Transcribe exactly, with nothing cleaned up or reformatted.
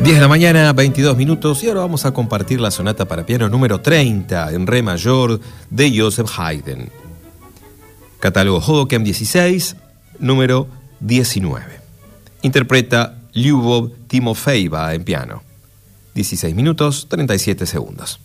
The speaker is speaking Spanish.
diez de la mañana, veintidós minutos, y ahora vamos a compartir la sonata para piano número treinta en re mayor de Joseph Haydn. Catálogo Hoboken dieciséis, número diecinueve. Interpreta Lyubov Timofeeva en piano. dieciséis minutos, treinta y siete segundos.